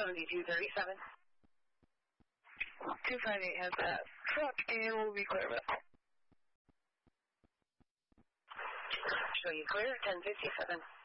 7237. 258 has that truck, and we'll be clear of it. Show you clear, 1057.